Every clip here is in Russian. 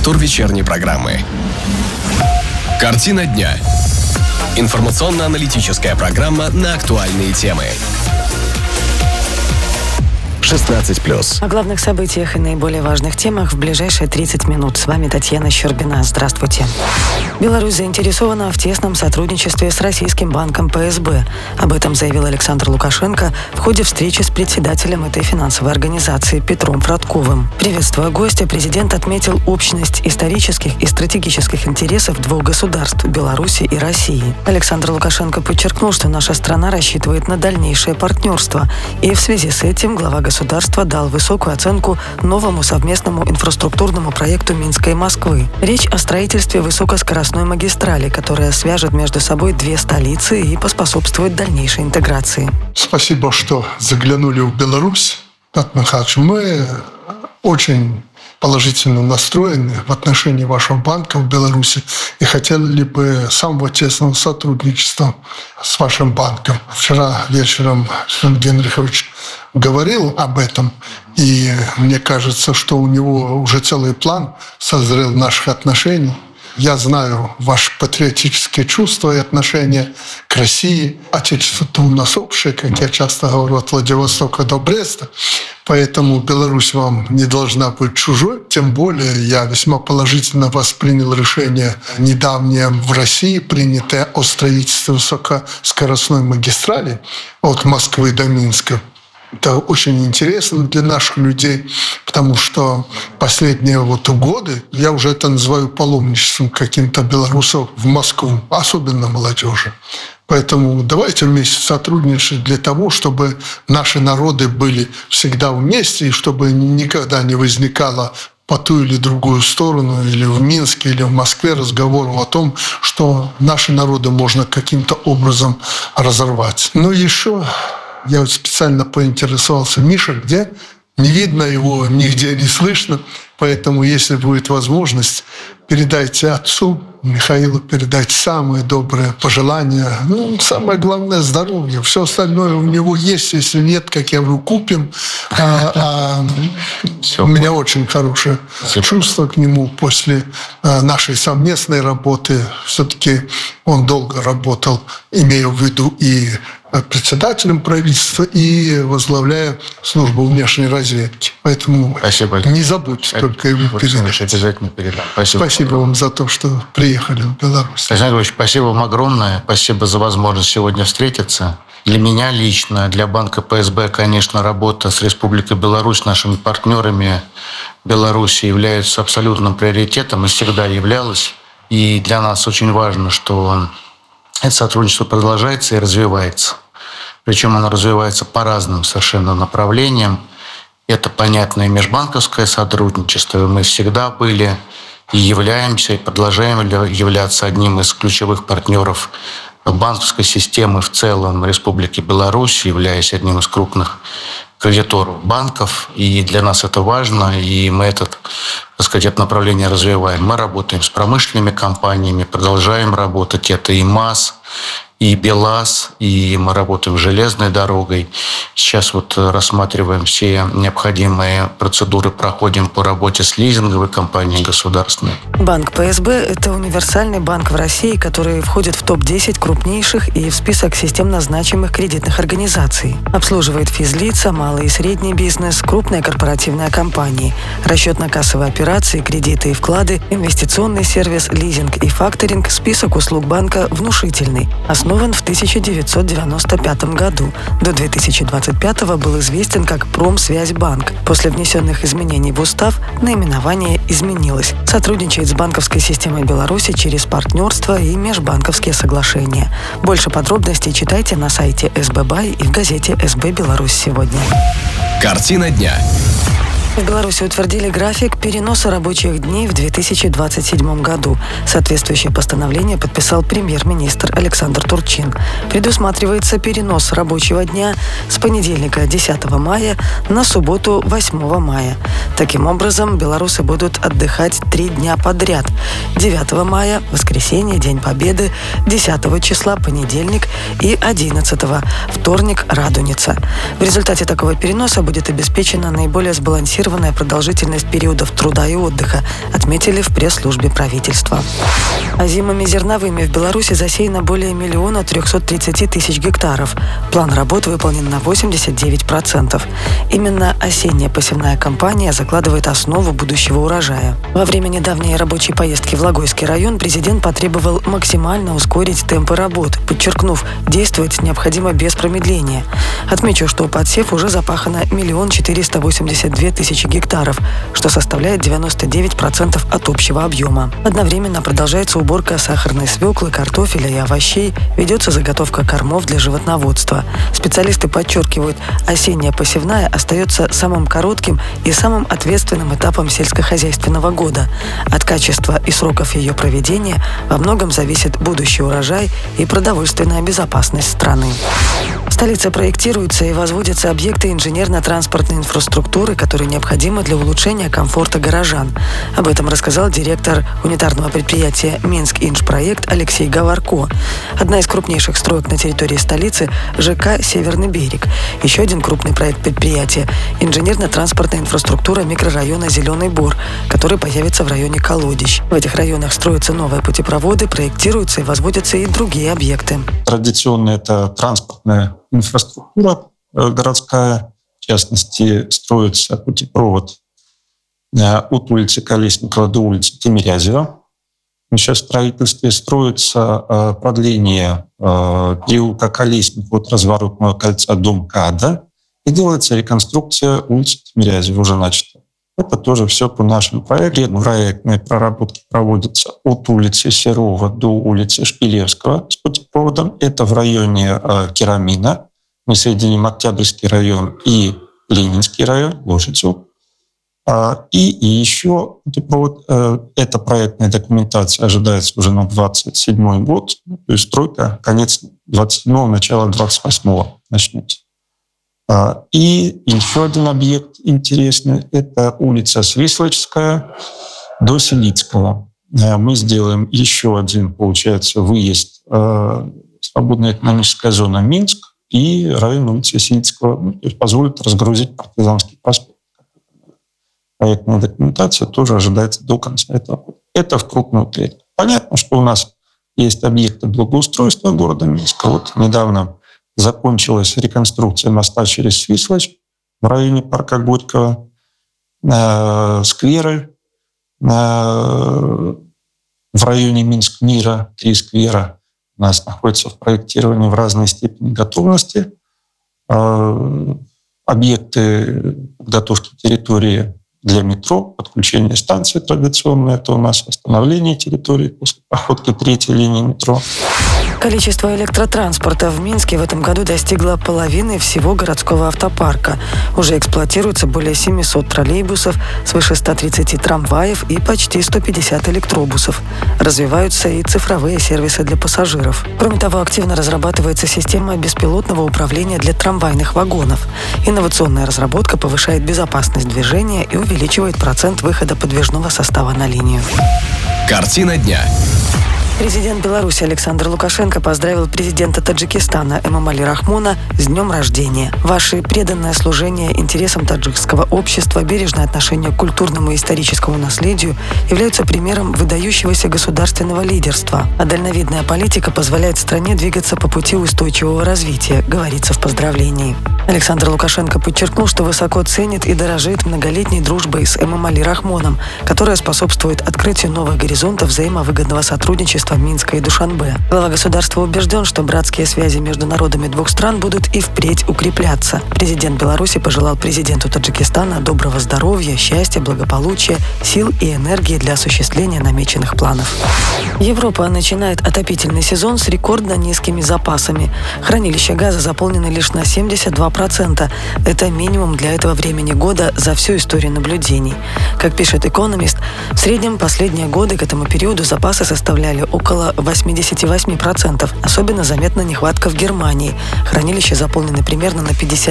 Повтор вечерней программы. Картина дня. Информационно-аналитическая программа на актуальные темы. 16+. О главных событиях и наиболее важных темах в ближайшие 30 минут. С вами Татьяна Щербина. Здравствуйте. Беларусь заинтересована в тесном сотрудничестве с российским банком ПСБ. Об этом заявил Александр Лукашенко в ходе встречи с председателем этой финансовой организации Петром Фродковым. Приветствуя гостя, президент отметил общность исторических и стратегических интересов двух государств – Беларуси и России. Александр Лукашенко подчеркнул, что наша страна рассчитывает на дальнейшее партнерство. И в связи с этим глава государства дал высокую оценку новому совместному инфраструктурному проекту Минска и Москвы. Речь о строительстве высокоскоростной магистрали, которая свяжет между собой две столицы и поспособствует дальнейшей интеграции. Спасибо, что заглянули в Беларусь. Мы очень положительно настроены в отношении вашего банка в Беларуси и хотели бы самого тесного сотрудничества с вашим банком. Вчера вечером Александр Генрихович говорил об этом, и мне кажется, что у него уже целый план созрел наших отношений. Я знаю ваши патриотические чувства и отношения к России. Отечество-то у нас общее, как я часто говорю, от Владивостока до Бреста. Поэтому Беларусь вам не должна быть чужой. Тем более я весьма положительно воспринял решение недавнее в России, принятое о строительстве высокоскоростной магистрали от Москвы до Минска. Это очень интересно для наших людей, потому что последние годы, я уже это называю паломничеством каким-то белорусов в Москву, особенно молодежи. Поэтому давайте вместе сотрудничать для того, чтобы наши народы были всегда вместе, и чтобы никогда не возникало по ту или другую сторону, или в Минске, или в Москве разговоров о том, что наши народы можно каким-то образом разорвать. Но еще я специально поинтересовался: Миша где? Не видно его, нигде не слышно. Поэтому, если будет возможность, передайте отцу Михаилу, передайте самые добрые пожелания. Самое главное – здоровье. Все остальное у него есть. Если нет, как я говорю, купим. У меня очень хорошее чувство к нему после нашей совместной работы. Все-таки он долго работал, имею в виду и председателем правительства, и возглавляя службу внешней разведки. Поэтому спасибо. Не забудьте только ему передать. Обязательно передам. Спасибо вам за то, что приехали в Беларусь. Александр Ильич, спасибо вам огромное. Спасибо за возможность сегодня встретиться. Для меня лично, для банка ПСБ, конечно, работа с Республикой Беларусь, нашими партнерами Беларуси является абсолютным приоритетом и всегда являлась. И для нас очень важно, что это сотрудничество продолжается и развивается. Причем оно развивается по разным совершенно направлениям. Это понятное межбанковское сотрудничество. Мы всегда были и являемся, и продолжаем являться одним из ключевых партнеров банковской системы в целом Республики Беларусь, являясь одним из крупных кредиторов банков. И для нас это важно, и мы это направление развиваем. Мы работаем с промышленными компаниями, продолжаем работать. Это и МАЗ, и БелАЗ, и мы работаем с железной дорогой. Сейчас рассматриваем все необходимые процедуры, проходим по работе с лизинговой компанией государственной. Банк ПСБ – это универсальный банк в России, который входит в топ-10 крупнейших и в список системно значимых кредитных организаций. Обслуживает физлица, малый и средний бизнес, крупные корпоративные компании, расчетно-кассовые операции, кредиты и вклады, инвестиционный сервис, лизинг и факторинг. Список услуг банка внушительный. Основан в 1995 году. До 2025 был известен как Промсвязьбанк. После внесенных изменений в устав наименование изменилось. Сотрудничает с банковской системой Беларуси через партнерство и межбанковские соглашения. Больше подробностей читайте на сайте СБ-Бай и в газете «СБ Беларусь сегодня». Картина дня. В Беларуси утвердили график переноса рабочих дней в 2027 году. Соответствующее постановление подписал премьер-министр Александр Турчин. Предусматривается перенос рабочего дня с понедельника 10 мая на субботу 8 мая. Таким образом, белорусы будут отдыхать 3 дня подряд. 9 мая – воскресенье, День Победы, 10 числа – понедельник и 11 – вторник, Радуница. В результате такого переноса будет обеспечена наиболее сбалансированная сбалансированная продолжительность периодов труда и отдыха, отметили в пресс-службе правительства. Озимыми зерновыми в Беларуси засеяно более 1 330 000 гектаров. План работ выполнен на 89%. Именно осенняя посевная кампания закладывает основу будущего урожая. Во время недавней рабочей поездки в Логойский район президент потребовал максимально ускорить темпы работ, подчеркнув, действовать необходимо без промедления. Отмечу, что подсев уже запахано 1 482 000 гектаров, что составляет 99% от общего объема. Одновременно продолжается уборка сахарной свеклы, картофеля и овощей, ведется заготовка кормов для животноводства. Специалисты подчеркивают, осенняя посевная остается самым коротким и самым ответственным этапом сельскохозяйственного года. От качества и сроков ее проведения во многом зависит будущий урожай и продовольственная безопасность страны. В столице проектируются и возводятся объекты инженерно-транспортной инфраструктуры, которые необходимы для улучшения комфорта горожан. Об этом рассказал директор унитарного предприятия «Минск-Инжпроект» Алексей Говорко. Одна из крупнейших строек на территории столицы – ЖК «Северный берег». Еще один крупный проект предприятия – инженерно-транспортная инфраструктура микрорайона «Зеленый Бор», который появится в районе Колодищ. В этих районах строятся новые путепроводы, проектируются и возводятся и другие объекты. Традиционно это транспортная инфраструктура городская. В частности, строится путепровод от улицы Колесникова до улицы Тимирязева. Сейчас в строительстве строится продление переулка Колесникова от разворотного кольца до МКАДа и делается реконструкция улицы Тимирязева, уже начата. Это тоже все по нашему проекту. Проектные проработки проводятся от улицы Серова до улицы Шпилевского с путепроводом. Это в районе Керамина. Мы соединим Октябрьский район и Ленинский район, Лошицу. И еще путепровод, эта проектная документация ожидается уже на 27 год. То есть стройка конец 27-го, начало 28-го начнется. И еще один объект интересный – это улица Свислочская до Селицкого. Мы сделаем еще один, получается, выезд свободная экономическая зона Минск и район улицы Селицкого, то есть позволит разгрузить Партизанский проспект. Проектная документация тоже ожидается до конца этого года. Это в крупном треке. Понятно, что у нас есть объекты благоустройства города Минска. Вот недавно закончилась реконструкция моста через Свислочь в районе парка Горького, скверы в районе Минск-Мира, 3 сквера у нас находятся в проектировании в разной степени готовности. Объекты подготовки территории для метро, подключение станции традиционное, это у нас восстановление территории после проходки 3-й линии метро. Количество электротранспорта в Минске в этом году достигло половины всего городского автопарка. Уже эксплуатируется более 700 троллейбусов, свыше 130 трамваев и почти 150 электробусов. Развиваются и цифровые сервисы для пассажиров. Кроме того, активно разрабатывается система беспилотного управления для трамвайных вагонов. Инновационная разработка повышает безопасность движения и увеличивает процент выхода подвижного состава на линию. Картина дня. Президент Беларуси Александр Лукашенко поздравил президента Таджикистана Эмомали Рахмона с днем рождения. Ваше преданное служение интересам таджикского общества, бережное отношение к культурному и историческому наследию являются примером выдающегося государственного лидерства. А дальновидная политика позволяет стране двигаться по пути устойчивого развития, говорится в поздравлении. Александр Лукашенко подчеркнул, что высоко ценит и дорожит многолетней дружбой с Эмомали Рахмоном, которая способствует открытию новых горизонтов взаимовыгодного сотрудничества Минска и Душанбе. Глава государства убежден, что братские связи между народами двух стран будут и впредь укрепляться. Президент Беларуси пожелал президенту Таджикистана доброго здоровья, счастья, благополучия, сил и энергии для осуществления намеченных планов. Европа начинает отопительный сезон с рекордно низкими запасами. Хранилища газа заполнены лишь на 72%. Это минимум для этого времени года за всю историю наблюдений. Как пишет «Экономист», в среднем последние годы к этому периоду запасы составляли около 88%. Особенно заметна нехватка в Германии. Хранилища заполнены примерно на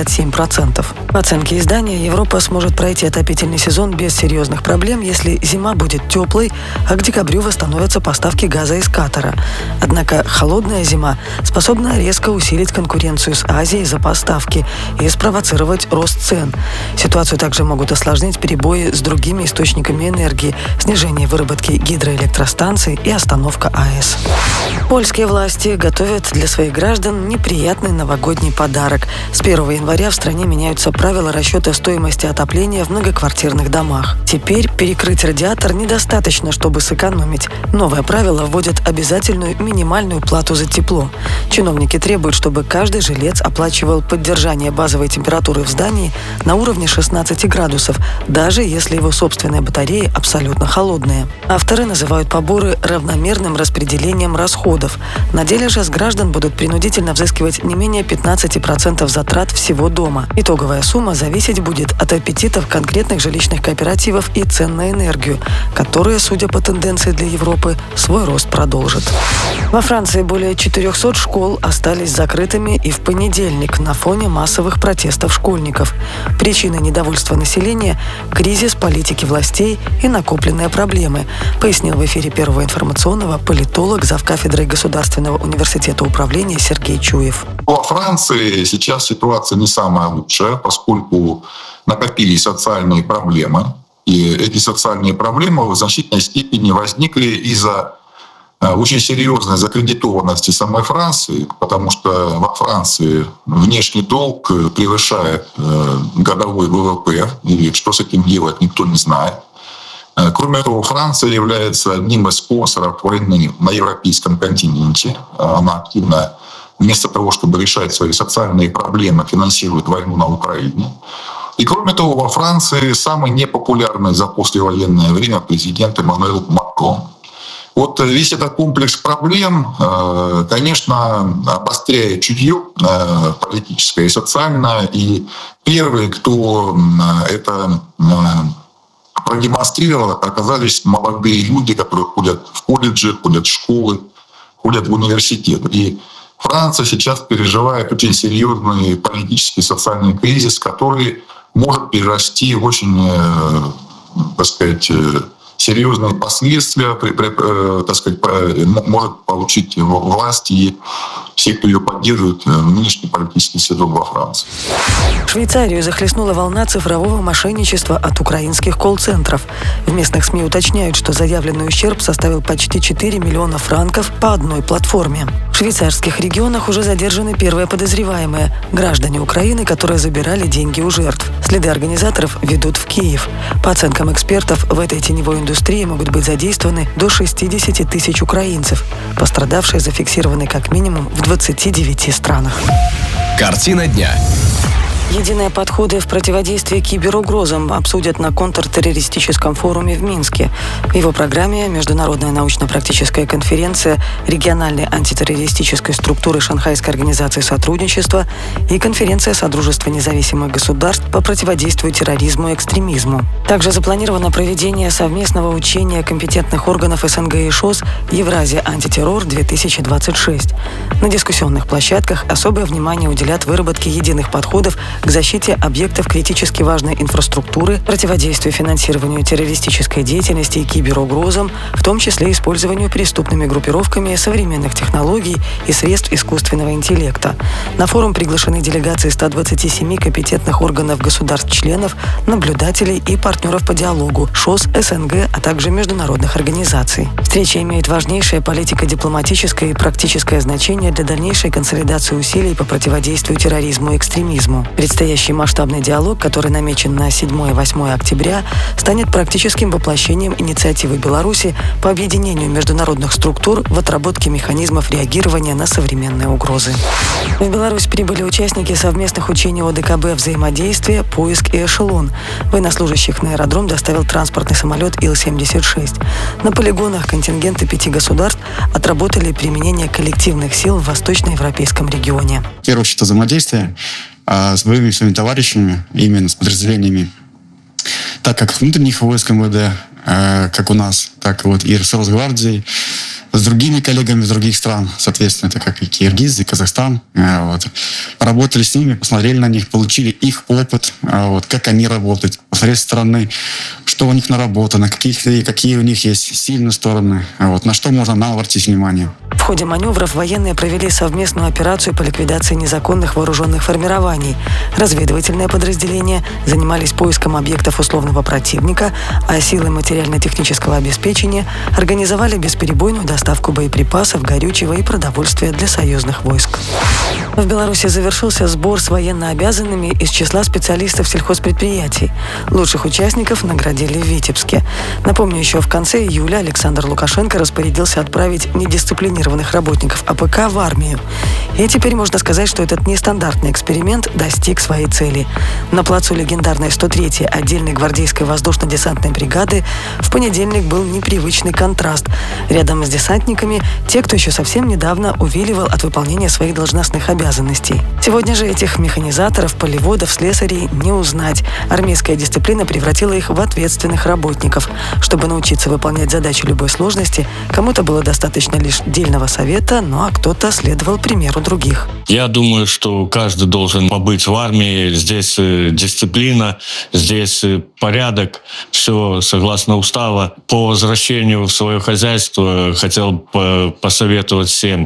57%. По оценке издания, Европа сможет пройти отопительный сезон без серьезных проблем, если зима будет теплой, а к декабрю восстановятся поставки газа из Катара. Однако холодная зима способна резко усилить конкуренцию с Азией за поставки и спровоцировать рост цен. Ситуацию также могут осложнить перебои с другими источниками энергии, снижение выработки гидроэлектростанций и остановка АЭС. Польские власти готовят для своих граждан неприятный новогодний подарок. С 1 января в стране меняются правила расчета стоимости отопления в многоквартирных домах. Теперь перекрыть радиатор недостаточно, чтобы сэкономить. Новое правило вводит обязательную минимальную плату за тепло. Чиновники требуют, чтобы каждый жилец оплачивал поддержание базовой температуры в здании на уровне 16 градусов, даже если его собственные батареи абсолютно холодные. Авторы называют поборы равномерным распределением расходов. На деле же с граждан будут принудительно взыскивать не менее 15% затрат всего дома. Итоговая сумма зависеть будет от аппетитов конкретных жилищных кооперативов и цен на энергию, которые, судя по тенденции для Европы, свой рост продолжат. Во Франции более 400 школ остались закрытыми и в понедельник на фоне массовых протестов школьников. Причины недовольства населения – кризис политики властей и накопленные проблемы, пояснил в эфире Первого информационного политолог, завкафедрой Государственного университета управления Сергей Чуев. Во Франции сейчас ситуация не самая лучшая, поскольку накопились социальные проблемы. И эти социальные проблемы в значительной степени возникли из-за очень серьезной закредитованности самой Франции, потому что во Франции внешний долг превышает годовой ВВП, и что с этим делать, никто не знает. Кроме того, Франция является одним из спонсоров войны на европейском континенте. Она активно, вместо того, чтобы решать свои социальные проблемы, финансирует войну на Украине. И кроме того, во Франции самый непопулярный за послевоенное время президент Эммануэль Макрон. Вот весь этот комплекс проблем, конечно, обостряет чутье политическое и социальное. И первые, кто это продемонстрировал, оказались молодые люди, которые ходят в колледжи, ходят в школы, ходят в университеты. И Франция сейчас переживает очень серьезный политический и социальный кризис, который может перерасти в очень, так сказать, серьезные последствия, так сказать, может получить власть и все, кто ее поддерживает, нынешний политический сезон во Франции. Швейцарию захлестнула волна цифрового мошенничества от украинских колл-центров. В местных СМИ уточняют, что заявленный ущерб составил почти 4 миллиона франков по одной платформе. В швейцарских регионах уже задержаны первые подозреваемые – граждане Украины, которые забирали деньги у жертв. Следы организаторов ведут в Киев. По оценкам экспертов, в этой теневой индустрии могут быть задействованы до 60 тысяч украинцев. Пострадавшие зафиксированы как минимум в 29 странах. Картина дня. Единые подходы в противодействии киберугрозам обсудят на контртеррористическом форуме в Минске. В его программе Международная научно-практическая конференция региональной антитеррористической структуры Шанхайской организации сотрудничества и конференция Содружества независимых государств по противодействию терроризму и экстремизму. Также запланировано проведение совместного учения компетентных органов СНГ и ШОС «Евразия антитеррор-2026». На дискуссионных площадках особое внимание уделят выработке единых подходов к защите объектов критически важной инфраструктуры, противодействию финансированию террористической деятельности и киберугрозам, в том числе использованию преступными группировками современных технологий и средств искусственного интеллекта. На форум приглашены делегации 127 компетентных органов государств-членов, наблюдателей и партнеров по диалогу, ШОС, СНГ, а также международных организаций. Встреча имеет важнейшее политико-дипломатическое и практическое значение для дальнейшей консолидации усилий по противодействию терроризму и экстремизму. Предстоящий масштабный диалог, который намечен на 7-8 октября, станет практическим воплощением инициативы Беларуси по объединению международных структур в отработке механизмов реагирования на современные угрозы. В Беларусь прибыли участники совместных учений ОДКБ «Взаимодействие, поиск и эшелон». Военнослужащих на аэродром доставил транспортный самолет Ил-76. На полигонах контингенты 5 государств отработали применение коллективных сил в восточноевропейском регионе. Первое, что взаимодействие с боевыми своими товарищами, именно с подразделениями так как внутренних войск МВД, как у нас, так вот и с Росгвардией, с другими коллегами из других стран, соответственно, это как и Киргизия, и Казахстан. Вот. Поработали с ними, посмотрели на них, получили их опыт, вот, как они работают, посмотрели со стороны, что у них наработано, какие у них есть сильные стороны, вот, на что можно нам обратить внимание. В ходе маневров военные провели совместную операцию по ликвидации незаконных вооруженных формирований. Разведывательные подразделения занимались поиском объектов условного противника, а силы материально-технического обеспечения организовали бесперебойную доставку боеприпасов, горючего и продовольствия для союзных войск. В Беларуси завершился сбор с военнообязанными из числа специалистов сельхозпредприятий. Лучших участников наградили в Витебске. Напомню, еще в конце июля Александр Лукашенко распорядился отправить недисциплинированных работников АПК в армию. И теперь можно сказать, что этот нестандартный эксперимент достиг своей цели. На плацу легендарной 103-й отдельной гвардейской воздушно-десантной бригады в понедельник был непривычный контраст. Рядом с десантниками те, кто еще совсем недавно увиливал от выполнения своих должностных обязанностей. Сегодня же этих механизаторов, полеводов, слесарей не узнать. Армейская дисциплина превратила их в ответственных работников. Чтобы научиться выполнять задачи любой сложности, кому-то было достаточно лишь дельного совета, ну а кто-то следовал примеру других. Я думаю, что каждый должен побыть в армии. Здесь дисциплина, здесь порядок, все согласно устава. По возвращению в свое хозяйство хотел посоветовать всем,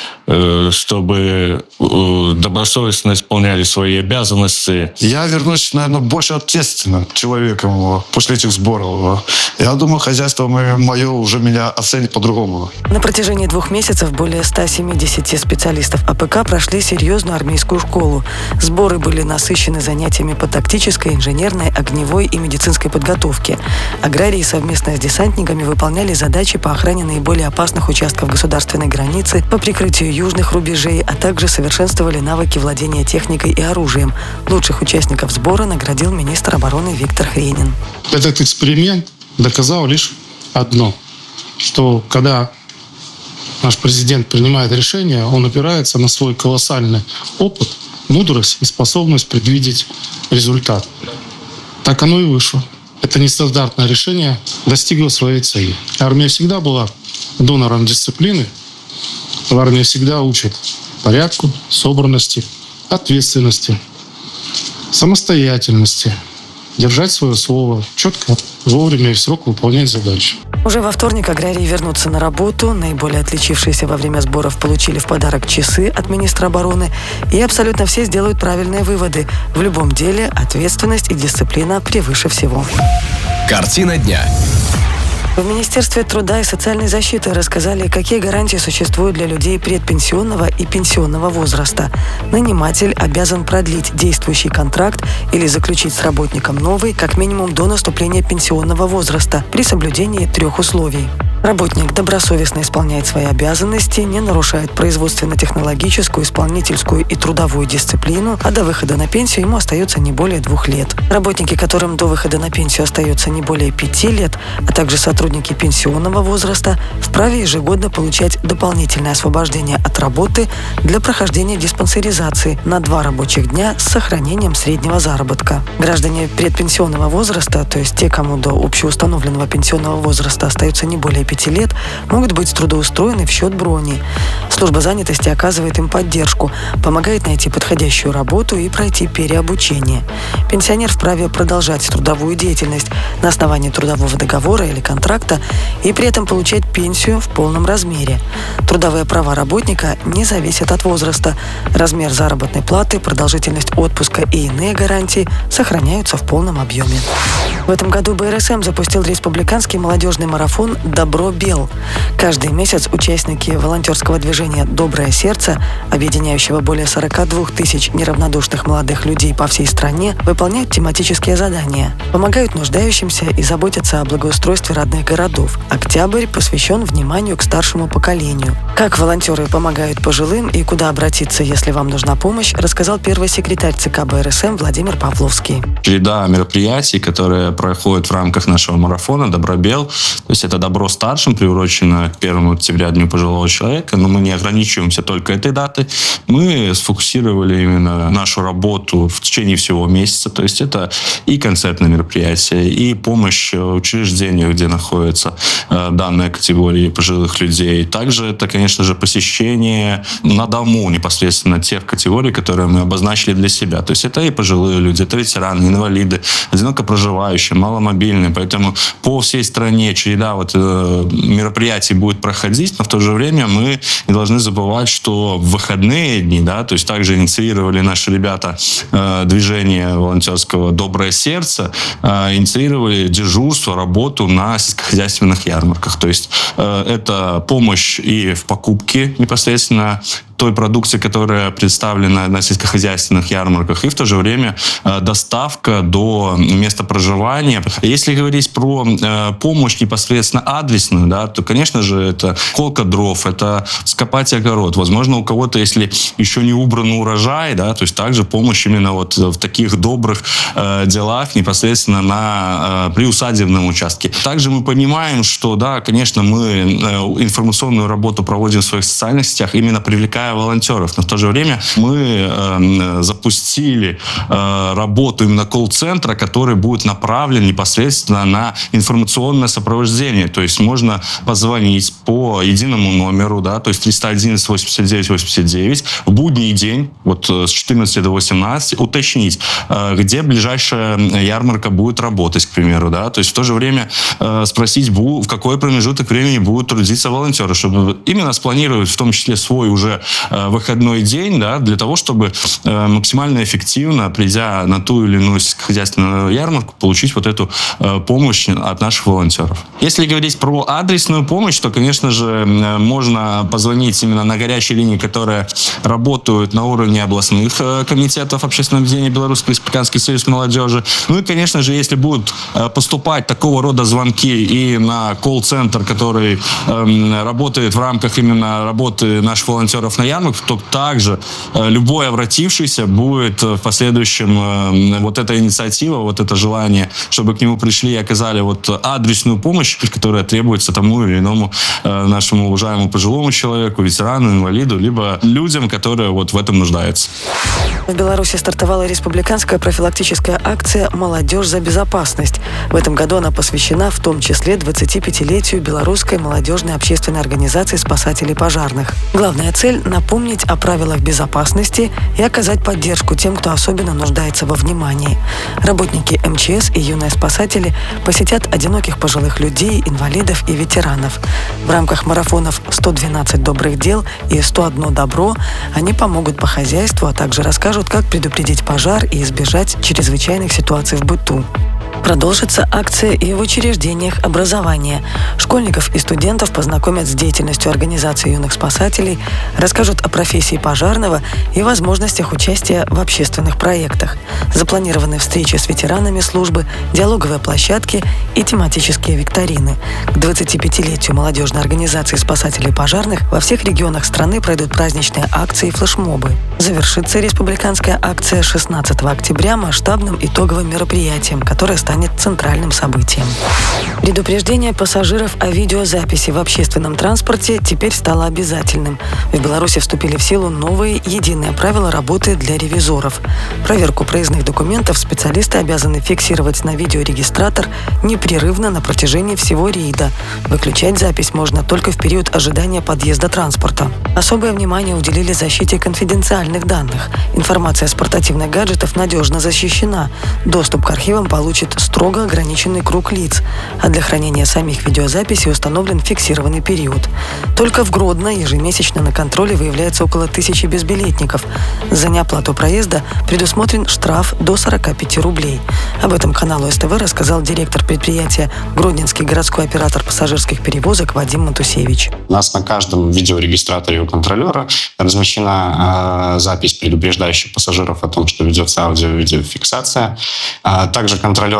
чтобы добросовестно исполняли свои обязанности. Я вернусь, наверное, больше ответственным человеком после этих сборов. Я думаю, хозяйство мое уже меня оценит по-другому. На протяжении 2 месяцев более 170 специалистов АПК прошли серьезную армейскую школу. Сборы были насыщены занятиями по тактической, инженерной, огневой и медицинской подготовке. Аграрии совместно с десантниками выполняли задачи по охране наиболее опасных участков государственной границы, по прикрытию южных рубежей, а также совершенствовали навыки владения техникой и оружием. Лучших участников сбора наградил министр обороны Виктор Хренин. Этот эксперимент доказал лишь одно, что когда наш президент принимает решение, он опирается на свой колоссальный опыт, мудрость и способность предвидеть результат. Так оно и вышло. Это нестандартное решение достигло своей цели. Армия всегда была донором дисциплины. В армии всегда учат порядку, собранности, ответственности, самостоятельности, держать свое слово, четко, вовремя и в срок выполнять задачи. Уже во вторник аграрии вернутся на работу. Наиболее отличившиеся во время сборов получили в подарок часы от министра обороны. И абсолютно все сделают правильные выводы. В любом деле ответственность и дисциплина превыше всего. Картина дня. В Министерстве труда и социальной защиты рассказали, какие гарантии существуют для людей предпенсионного и пенсионного возраста. Наниматель обязан продлить действующий контракт или заключить с работником новый как минимум до наступления пенсионного возраста при соблюдении 3 условий. Работник добросовестно исполняет свои обязанности, не нарушает производственно-технологическую, исполнительскую и трудовую дисциплину, а до выхода на пенсию ему остается не более 2 лет. Работники, которым до выхода на пенсию остается не более 5 лет, а также сотрудники пенсионного возраста, вправе ежегодно получать дополнительное освобождение от работы для прохождения диспансеризации на 2 рабочих дня с сохранением среднего заработка. Граждане предпенсионного возраста, то есть те, кому до общеустановленного пенсионного возраста остается не более 5 лет, могут быть трудоустроены в счет брони. Служба занятости оказывает им поддержку, помогает найти подходящую работу и пройти переобучение. Пенсионер вправе продолжать трудовую деятельность на основании трудового договора или контракта и при этом получать пенсию в полном размере. Трудовые права работника не зависят от возраста. Размер заработной платы, продолжительность отпуска и иные гарантии сохраняются в полном объеме. В этом году БРСМ запустил республиканский молодежный марафон «Добро Бел». Каждый месяц участники волонтерского движения «Доброе сердце», объединяющего более 42 тысяч неравнодушных молодых людей по всей стране, выполняют тематические задания, помогают нуждающимся и заботятся о благоустройстве родных городов. Октябрь посвящен вниманию к старшему поколению. Как волонтеры помогают пожилым и куда обратиться, если вам нужна помощь, рассказал первый секретарь ЦК БРСМ Владимир Павловский. Череда мероприятий, которые проходят в рамках нашего марафона «Добро Бел». То есть это добро старшим, приурочено к 1 октября, Дню пожилого человека. Но мы не ограничиваемся только этой датой. Мы сфокусировали именно нашу работу в течение всего месяца. То есть это и концертные мероприятия, и помощь учреждению, где находятся данная категория пожилых людей. Также это, конечно же, посещение на дому непосредственно тех категорий, которые мы обозначили для себя. То есть это и пожилые люди, это ветераны, инвалиды, одиноко проживающие, маломобильные. Поэтому по всей стране череда мероприятий будет проходить, но в то же время мы не должны забывать, что в выходные дни, да, то есть также инициировали наши ребята движение волонтерского «Доброе сердце», инициировали дежурство, работу на сельскохозяйственных ярмарках. То есть это помощь и в покупке непосредственно той продукции, которая представлена на сельскохозяйственных ярмарках, и в то же время доставка до места проживания. Если говорить про помощь непосредственно адресную, да, то, конечно же, это колка дров, это скопать огород. Возможно, у кого-то, если еще не убран урожай, да, то есть также помощь именно вот в таких добрых делах непосредственно на приусадебном участке. Также мы понимаем, что, да, конечно, мы информационную работу проводим в своих социальных сетях, именно привлекая волонтеров. Но в то же время мы запустили работу именно колл-центра, который будет направлен непосредственно на информационное сопровождение. То есть можно позвонить по единому номеру, да, то есть 311 89 89 в будний день, вот с 14 до 18, уточнить, где ближайшая ярмарка будет работать, к примеру, да, то есть в то же время спросить, в какой промежуток времени будут трудиться волонтеры, чтобы именно спланировать в том числе свой уже выходной день, да, для того, чтобы максимально эффективно, придя на ту или иную сельскохозяйственную ярмарку, получить вот эту помощь от наших волонтеров. Если говорить про адресную помощь, то, конечно же, можно позвонить именно на горячие линии, которые работают на уровне областных комитетов общественного объединения Белорусский республиканский союз молодежи. Ну и, конечно же, если будут поступать такого рода звонки и на колл-центр, который работает в рамках именно работы наших волонтеров на ярмарках, то также любой обратившийся будет в последующем вот эта инициатива, вот это желание, чтобы к нему пришли и оказали вот адресную помощь, которая требуется тому или иному нашему уважаемому пожилому человеку, ветерану, инвалиду, либо людям, которые вот в этом нуждаются. В Беларуси стартовала республиканская профилактическая акция «Молодежь за безопасность». В этом году она посвящена в том числе 25-летию Белорусской молодежной общественной организации спасателей пожарных. Главная цель – напомнить о правилах безопасности и оказать поддержку тем, кто особенно нуждается во внимании. Работники МЧС и юные спасатели посетят одиноких пожилых людей, инвалидов и ветеранов. В рамках марафонов «112 добрых дел» и «101 добро» они помогут по хозяйству, а также расскажут, как предупредить пожар и избежать чрезвычайных ситуаций в быту. Продолжится акция и в учреждениях образования. Школьников и студентов познакомят с деятельностью организации юных спасателей, расскажут о профессии пожарного и возможностях участия в общественных проектах. Запланированы встречи с ветеранами службы, диалоговые площадки и тематические викторины. К 25-летию молодежной организации спасателей пожарных во всех регионах страны пройдут праздничные акции и флешмобы. Завершится республиканская акция 16 октября масштабным итоговым мероприятием, которое станет центральным событием. Предупреждение пассажиров о видеозаписи в общественном транспорте теперь стало обязательным. В Беларуси вступили в силу новые единые правила работы для ревизоров. Проверку проездных документов специалисты обязаны фиксировать на видеорегистратор непрерывно на протяжении всего рейда. Выключать запись можно только в период ожидания подъезда транспорта. Особое внимание уделили защите конфиденциальных данных. Информация с портативных гаджетов надежно защищена. Доступ к архивам получит строго ограниченный круг лиц, а для хранения самих видеозаписей установлен фиксированный период. Только в Гродно ежемесячно на контроле выявляется около 1000 безбилетников. За неоплату проезда предусмотрен штраф до 45 рублей. Об этом каналу СТВ рассказал директор предприятия «Гродненский городской оператор пассажирских перевозок» Вадим Матусевич. У нас на каждом видеорегистраторе у контролера размещена запись, предупреждающая пассажиров о том, что ведется аудио-видеофиксация. Также контролер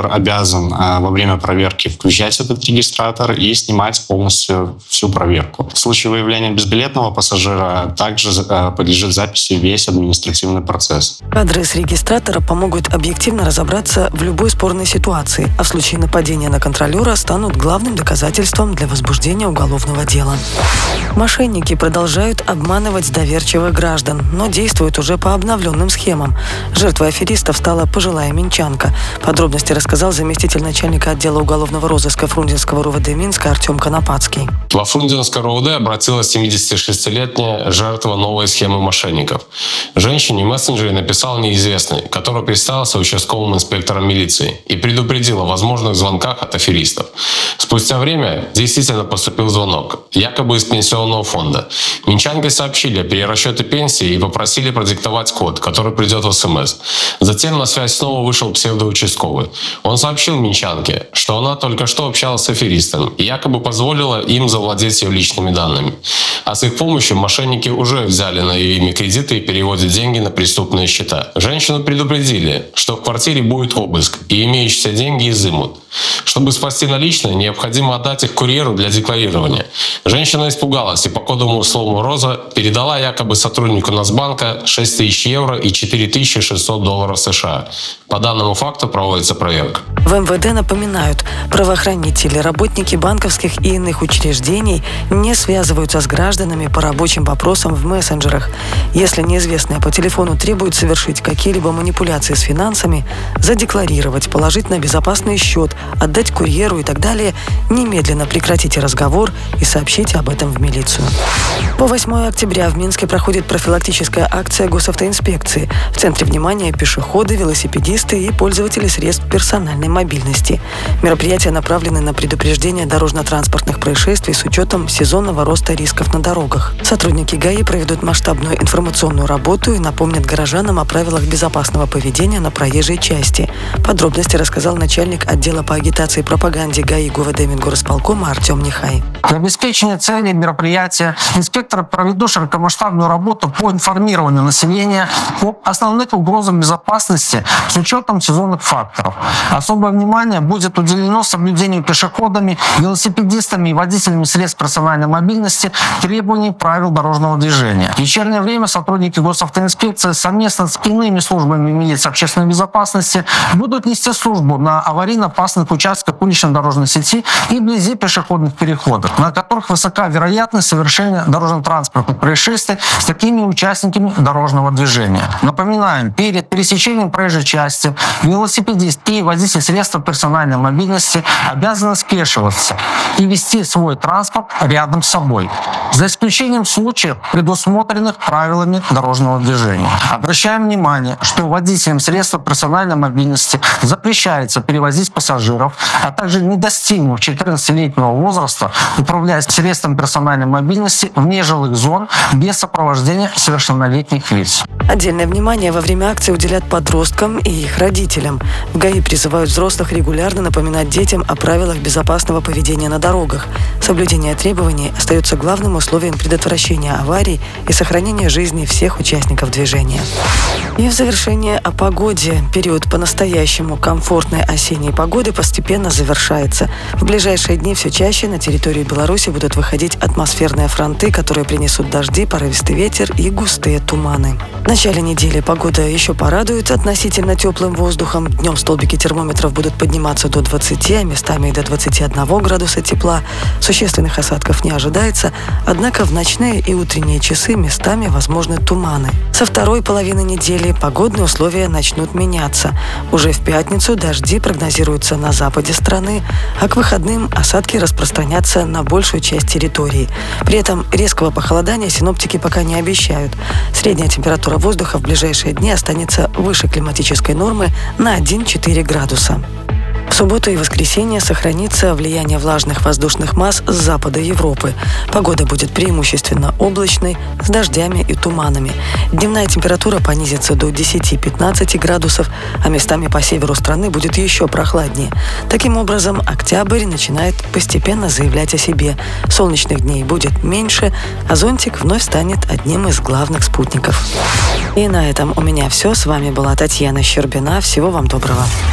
контролер обязан во время проверки включать этот регистратор и снимать полностью всю проверку. В случае выявления безбилетного пассажира также подлежит записи весь административный процесс. Кадры с регистратора помогут объективно разобраться в любой спорной ситуации, а в случае нападения на контролера станут главным доказательством для возбуждения уголовного дела. Мошенники продолжают обманывать доверчивых граждан, но действуют уже по обновленным схемам. Жертвой аферистов стала пожилая минчанка. Подробности рассказал заместитель начальника отдела уголовного розыска Фрунзенского РУВД Минска Артем Конопатский. Во Фрунзенское РУВД обратилась 76-летняя жертва новой схемы мошенников. Женщине в мессенджере написал неизвестный, который представился участковым инспектором милиции и предупредил о возможных звонках от аферистов. Спустя время действительно поступил звонок, якобы из пенсионного фонда. Минчанке сообщили о перерасчете пенсии и попросили продиктовать код, который придет в СМС. Затем на связь снова вышел псевдоучастковый. Он сообщил минчанке, что она только что общалась с аферистом и якобы позволила им завладеть ее личными данными. А с их помощью мошенники уже взяли на ее имя кредиты и переводят деньги на преступные счета. Женщину предупредили, что в квартире будет обыск и имеющиеся деньги изымут. Чтобы спасти наличные, необходимо отдать их курьеру для декларирования. Женщина испугалась и по кодовому слову «Роза» передала якобы сотруднику Нацбанка 6 тысяч евро и 4600 долларов США. По данному факту проводится проверка. В МВД напоминают, правоохранители, работники банковских и иных учреждений не связываются с гражданами по рабочим вопросам в мессенджерах. Если неизвестные по телефону требуют совершить какие-либо манипуляции с финансами, задекларировать, положить на безопасный счет, отдать курьеру и так далее, немедленно прекратите разговор и сообщите об этом в милицию. По 8 октября в Минске проходит профилактическая акция госавтоинспекции. В центре внимания пешеходы, велосипедисты и пользователи средств персональной мобильности. Мероприятия направлены на предупреждение дорожно-транспортных происшествий с учетом сезонного роста рисков на дорогах. Сотрудники ГАИ проведут масштабную информационную работу и напомнят горожанам о правилах безопасного поведения на проезжей части. Подробности рассказал начальник отдела по агитации и пропаганде ГАИ ГУВД Мингорисполкома Артем Нехай. Для обеспечения целей мероприятия инспекторы проведут широкомасштабную работу по информированию населения об основных угрозах безопасности с учетом сезонных факторов. Особое внимание будет уделено соблюдению пешеходами, велосипедистами и водителями средств персональной мобильности требований правил дорожного движения. В вечернее время сотрудники госавтоинспекции совместно с иными службами милиции общественной безопасности будут нести службу на аварийно-опасных участках уличной дорожной сети и вблизи пешеходных переходов, на которых высока вероятность совершения дорожно-транспортных происшествий с такими участниками дорожного движения. Напоминаем, перед пересечением проезжей части велосипедист и водитель средства персональной мобильности обязаны спешиваться и вести свой транспорт рядом с собой, за исключением случаев, предусмотренных правилами дорожного движения. Обращаем внимание, что водителям средства персональной мобильности запрещается перевозить пассажиров, а также не достигнув 14-летнего возраста управлять средством персональной мобильности вне жилых зон без сопровождения совершеннолетних лиц. Отдельное внимание во время акции уделят подросткам и их родителям. В ГАИ призывают взрослых регулярно напоминать детям о правилах безопасного поведения на дорогах. Соблюдение требований остается главным условием предотвращения аварий и сохранения жизни всех участников движения. И в завершение о погоде. Период по-настоящему комфортной осенней погоды постепенно завершается. В ближайшие дни все чаще на территории Беларуси будут выходить атмосферные фронты, которые принесут дожди, порывистый ветер и густые туманы. В начале недели погода еще порадует относительно теплым воздухом. Днем столбики термометров будут подниматься до 20, а местами и до 21 градуса тепла. Существенных осадков не ожидается, однако в ночные и утренние часы местами возможны туманы. Со второй половины недели погодные условия начнут меняться. Уже в пятницу дожди прогнозируются на западе страны, а к выходным осадки распространятся на большую часть территории. При этом резкого похолодания синоптики пока не обещают. Средняя температура воздуха в ближайшие дни останется выше климатической нормы на 1-4 градуса. В субботу и воскресенье сохранится влияние влажных воздушных масс с запада Европы. Погода будет преимущественно облачной, с дождями и туманами. Дневная температура понизится до 10-15 градусов, а местами по северу страны будет еще прохладнее. Таким образом, октябрь начинает постепенно заявлять о себе. Солнечных дней будет меньше, а зонтик вновь станет одним из главных спутников. И на этом у меня все. С вами была Татьяна Щербина. Всего вам доброго.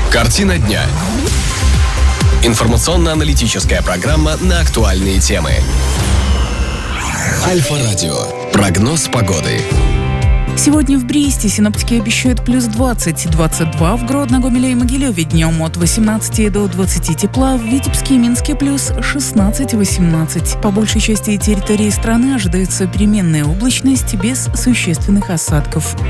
Картина дня. Информационно-аналитическая программа на актуальные темы. Альфа-радио. Прогноз погоды. Сегодня в Бресте синоптики обещают плюс 20-22, в Гродно, Гомеле и Могилеве днем от 18 до 20 тепла, в Витебске и Минске плюс 16-18. По большей части территории страны ожидается переменная облачность без существенных осадков.